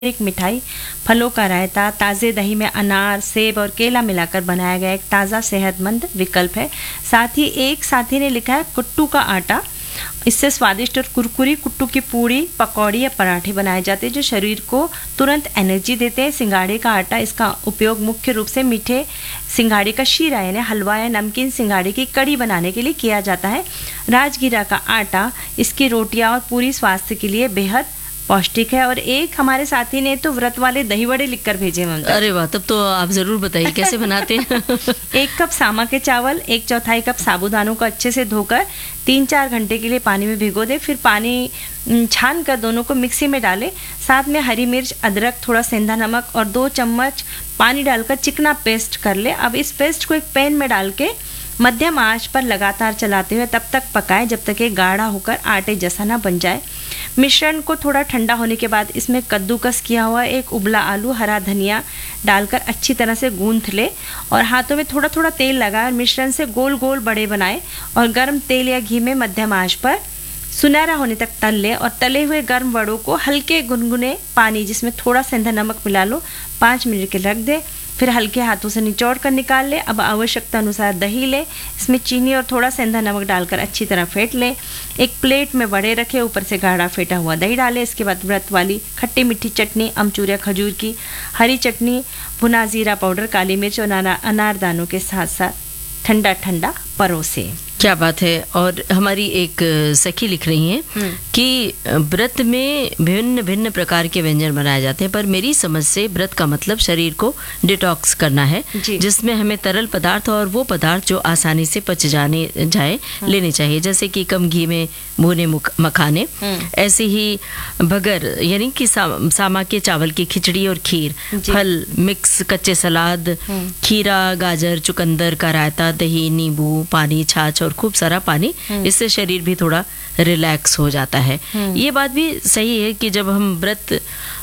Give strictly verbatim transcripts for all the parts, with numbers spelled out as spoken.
एक मिठाई, फलों का रायता, ताज़े दही में अनार, सेब और केला मिलाकर बनाया गया एक ताज़ा सेहतमंद विकल्प है। साथ ही एक साथी ने लिखा है कुट्टू का आटा, इससे स्वादिष्ट और कुरकुरी कुट्टू की पूड़ी, पकौड़ी या पराठे बनाए जाते हैं जो शरीर को तुरंत एनर्जी देते हैं। सिंगाड़े का आटा, इसका उपयोग मुख्य रूप से मीठे सिंगाड़े का शीरा यानी हलवा या नमकीन सिंगाड़े की कड़ी बनाने के लिए किया जाता है। राजगीरा का आटा, इसकी रोटियां और पूरी स्वास्थ्य के लिए बेहद पौष्टिक है। और एक हमारे साथी ने तो व्रत वाले दही बड़े लिखकर भेजे ममता। अरे वाह, तब तो आप जरूर बताइए कैसे बनाते हैं। एक कप सामा के चावल, एक चौथाई कप साबूदानों को अच्छे से धोकर तीन चार घंटे के लिए पानी में भिगो दे, फिर पानी छान कर दोनों को मिक्सी में डालें। साथ में हरी मिर्च, अदरक, थोड़ा सेंधा नमक और दो चम्मच पानी डालकर चिकना पेस्ट कर ले। अब इस पेस्ट को एक पैन में डाल के मध्यम आंच पर लगातार चलाते हुए तब तक पकाएं जब तक ये गाढ़ा होकर आटे जैसा ना बन जाए। मिश्रण को थोड़ा ठंडा होने के बाद इसमें कद्दूकस किया हुआ एक उबला आलू, हरा धनिया डालकर अच्छी तरह से गूंथ ले और हाथों में थोड़ा थोड़ा तेल लगाए और मिश्रण से गोल गोल बड़े बनाए और गर्म तेल या घी में मध्यम आंच पर सुनहरा होने तक तल ले। और तले हुए गर्म वड़ों को हल्के गुनगुने पानी जिसमें थोड़ा सेंधा नमक मिला लो पाँच मिनट के रख दे, फिर हल्के हाथों से निचोड़ कर निकाल ले। अब आवश्यकता अनुसार दही ले, इसमें चीनी और थोड़ा सेंधा नमक डालकर अच्छी तरह फेंट ले। एक प्लेट में बड़े रखे, ऊपर से गाढ़ा फेंटा हुआ दही डाले। इसके बाद व्रत वाली खट्टी मीठी चटनी, अमचूर या खजूर की, हरी चटनी, भुना जीरा पाउडर, काली मिर्च और अनारदानों के साथ साथ ठंडा ठंडा परोसे। क्या बात है। और हमारी एक सखी लिख रही हैं कि व्रत में भिन्न भिन्न प्रकार के व्यंजन बनाए जाते हैं, पर मेरी समझ से व्रत का मतलब शरीर को डिटॉक्स करना है, जिसमें हमें तरल पदार्थ और वो पदार्थ जो आसानी से पच जाने जाए लेने चाहिए, जैसे कि कम घी में भुने मखाने, ऐसे ही भगर यानी कि सा, सामा के चावल की खिचड़ी और खीर, फल मिक्स, कच्चे सलाद, खीरा, गाजर, चुकंदर का रायता, दही, नींबू, पानी, छाछ और खूब सारा पानी। इससे शरीर भी थोड़ा रिलैक्स हो जाता है। ये बात भी सही है कि जब हम व्रत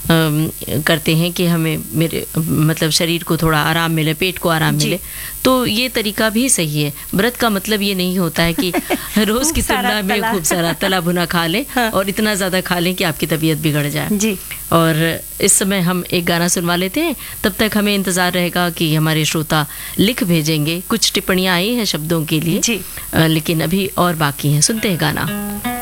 करते हैं कि हमें मेरे मतलब शरीर को थोड़ा आराम मिले, पेट को आराम मिले, तो ये तरीका भी सही है। व्रत का मतलब ये नहीं होता है कि रोज की तुलना में खूब सारा तला भुना खा लें और इतना ज़्यादा खा लें कि आपकी तबीयत बिगड़ जाए जी। और इस समय हम एक गाना सुनवा लेते हैं, तब तक हमें इंतज़ार रहेगा कि हमारे श्रोता लिख भेजेंगे। कुछ टिप्पणियाँ आई हैं शब्दों के लिए जी, लेकिन अभी और बाकी हैं। सुनते हैं गाना।